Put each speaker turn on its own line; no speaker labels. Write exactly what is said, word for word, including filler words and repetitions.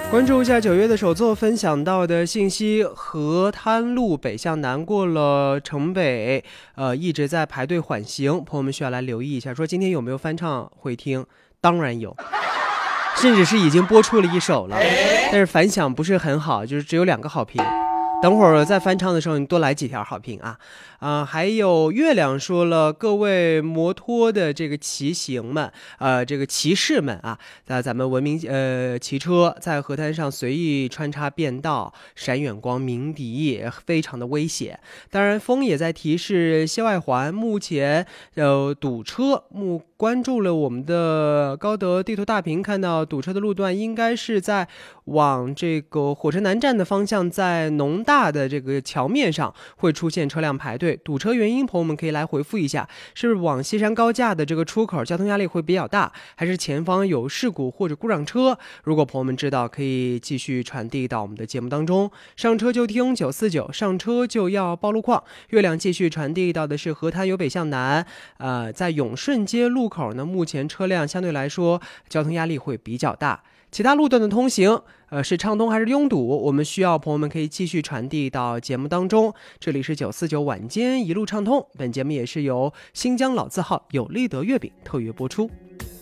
关注一下九月的首座分享到的信息，河滩路北向南过了城北，呃，一直在排队缓行，朋友们需要来留意一下。说今天有没有翻唱会听？当然有，甚至是已经播出了一首了，但是反响不是很好，就是只有两个好评。等会儿在翻唱的时候，你多来几条好评啊！啊、呃，还有月亮说了，各位摩托的这个骑行们，呃，这个骑士们啊，在咱们文明呃骑车在河滩上随意穿插变道，闪远光鸣笛，非常的危险。当然，风也在提示西外环目前呃堵车。目关注了我们的高德地图大屏，看到堵车的路段应该是在往这个火车南站的方向，在农大的这个桥面上会出现车辆排队。堵车原因，朋友们可以来回复一下，是不是往西山高架的这个出口交通压力会比较大，还是前方有事故或者故障车？如果朋友们知道，可以继续传递到我们的节目当中。上车就听九四九，上车就要报路况。月亮继续传递到的是河滩由北向南，呃，在永顺街路口呢，目前车辆相对来说交通压力会比较大。其他路段的通行，呃，是畅通还是拥堵？我们需要朋友们可以继续传递到节目当中。这里是九四九晚间一路畅通，本节目也是由新疆老字号有利德月饼特约播出。